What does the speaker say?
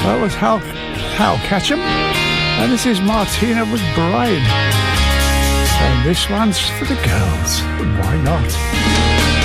That was Hal Ketchum, and this is Martina McBride, and this one's for the girls. Why not?